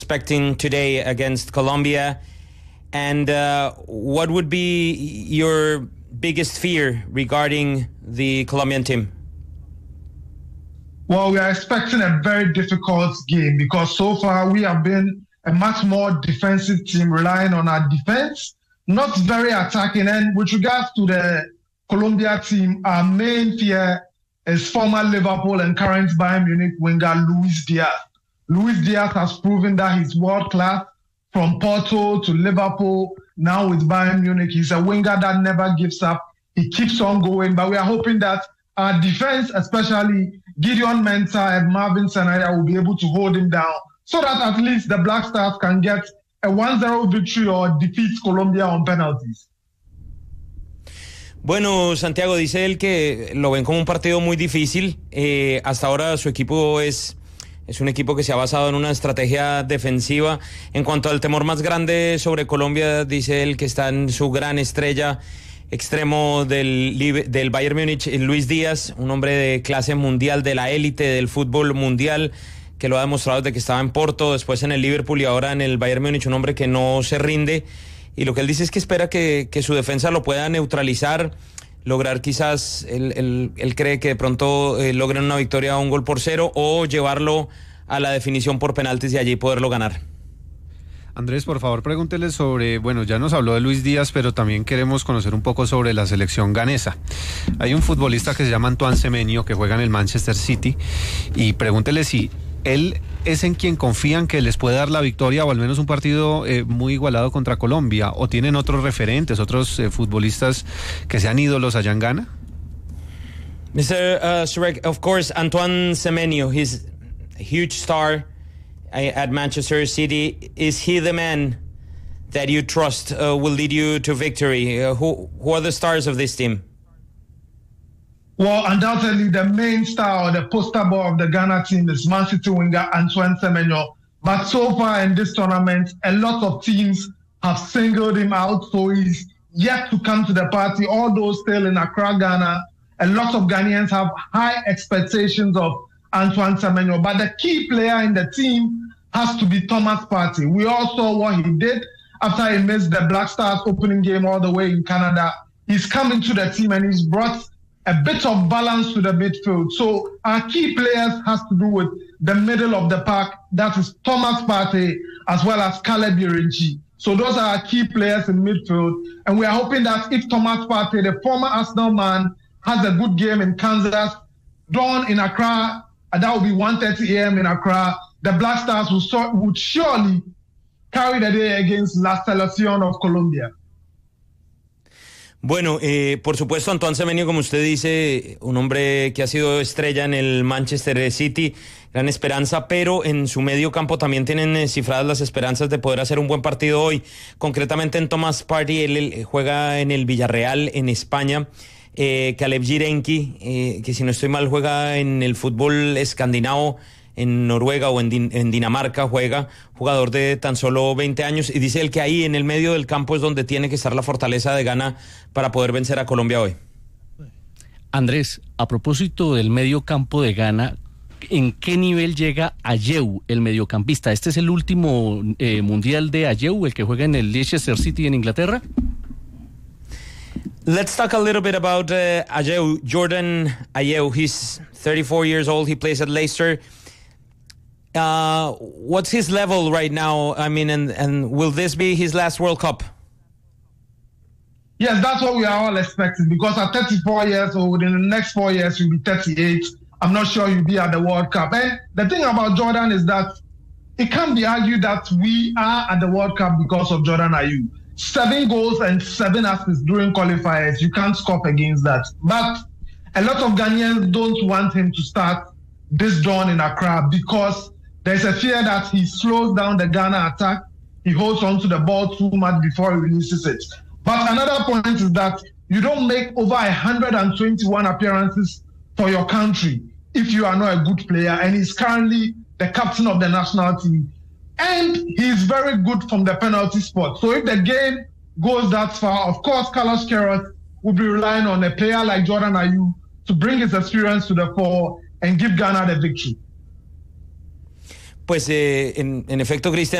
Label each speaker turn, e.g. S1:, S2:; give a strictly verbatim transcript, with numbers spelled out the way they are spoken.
S1: expecting today against Colombia, and uh, what would be your biggest fear regarding the Colombian team?
S2: Well, we are expecting a very difficult game because so far we have been a much more defensive team, relying on our defense, not very attacking. And with regards to the Colombia team, our main fear is former Liverpool and current Bayern Munich winger Luis Diaz. Luis Diaz has proven that he's world-class from Porto to Liverpool, now with Bayern Munich. He's a winger that never gives up. He keeps on going, but we are hoping that our defense, especially Gideon Mensah and Marvin Sanaya, will be able to hold him down so that at least the Black Stars can get a one zero victory or defeat Colombia on penalties.
S1: Bueno, Santiago, dice él que lo ven como un partido muy difícil. Eh, hasta ahora su equipo es... Es un equipo que se ha basado en una estrategia defensiva. En cuanto al temor más grande sobre Colombia, dice él que está en su gran estrella, extremo del, del Bayern Múnich, Luis Díaz, un hombre de clase mundial, de la élite del fútbol mundial, que lo ha demostrado desde que estaba en Porto, después en el Liverpool y ahora en el Bayern Múnich, un hombre que no se rinde. Y lo que él dice es que espera que, que su defensa lo pueda neutralizar, lograr quizás, él, él, él cree que de pronto eh, logren una victoria a un gol por cero o llevarlo a la definición por penaltis y allí poderlo ganar.
S3: Andrés, por favor, pregúntele sobre, bueno, ya nos habló de Luis Díaz, pero también queremos conocer un poco sobre la selección ganesa. Hay un futbolista que se llama Antoine Semenyo, que juega en el Manchester City, y pregúntele si él es en quien confían que les puede dar la victoria o al menos un partido eh, muy igualado contra Colombia, o tienen otros referentes, otros eh, futbolistas que sean ídolos allá en Ghana.
S1: mister Uh, Surek, of course, Antoine Semenyo, he's a huge star at Manchester City. Is he the man that you trust uh, will lead you to victory? Uh, who, who are the stars of this team?
S2: Well, undoubtedly, the main star or the poster boy of the Ghana team is Man City winger Antoine Semenyo. But so far in this tournament, a lot of teams have singled him out, so he's yet to come to the party. Although still in Accra, Ghana, a lot of Ghanaians have high expectations of Antoine Semenyo. But the key player in the team has to be Thomas Partey. We all saw what he did after he missed the Black Stars opening game all the way in Canada. He's come into the team and he's brought a bit of balance to the midfield. So our key players has to do with the middle of the park. That is Thomas Partey as well as Caleb Irinchi. So those are our key players in midfield. And we are hoping that if Thomas Partey, the former Arsenal man, has a good game in Kansas, dawn in Accra, and that will be one thirty a.m. in Accra, the Black Stars will so, would surely carry the day against La Selección of Colombia.
S1: Bueno, eh, por supuesto, Antoine Semenyo, como usted dice, un hombre que ha sido estrella en el Manchester City, gran esperanza, pero en su medio campo también tienen eh, cifradas las esperanzas de poder hacer un buen partido hoy. Concretamente en Thomas Partey, él, él juega en el Villarreal en España. Eh, Caleb Jirenki, eh, que si no estoy mal juega en el fútbol escandinavo, en Noruega o en, Din- en Dinamarca juega, jugador de tan solo veinte años, y dice él que ahí en el medio del campo es donde tiene que estar la fortaleza de Ghana para poder vencer a Colombia hoy.
S4: Andrés, a propósito del medio campo de Ghana, ¿en qué nivel llega Ayew, el mediocampista? ¿Este es el último eh, mundial de Ayew, el que juega en el Leicester City en Inglaterra?
S1: Let's talk a little bit about uh, Ayew, Jordan Ayew. He's thirty-four years old. He plays at Leicester. Uh, what's his level right now? I mean, and, and will this be his last World Cup?
S2: Yes, that's what we are all expecting, because at thirty-four years old, in the next four years, you'll be thirty-eight. I'm not sure you'll be at the World Cup. And the thing about Jordan is that it can't be argued that we are at the World Cup because of Jordan Ayew. Seven goals and seven assists during qualifiers. You can't scoff against that. But a lot of Ghanaians don't want him to start this dawn in Accra because there's a fear that he slows down the Ghana attack. He holds on to the ball too much before he releases it. But another point is that you don't make over one hundred twenty-one appearances for your country if you are not a good player. And he's currently the captain of the national team. And he's very good from the penalty spot. So if the game goes that far, of course, Carlos Queiroz will be relying on a player like Jordan Ayew to bring his experience to the fore and give Ghana the victory.
S1: Pues eh, en, en efecto, Cristian,